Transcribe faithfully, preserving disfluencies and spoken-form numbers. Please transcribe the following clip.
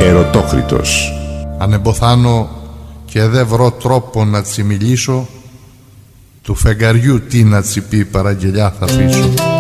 Ερωτόκριτος. Αν εμποθάνω και δε βρω τρόπο να τσι μιλήσω, του φεγγαριού τι να τσι πει παραγγελιά θα πείσω.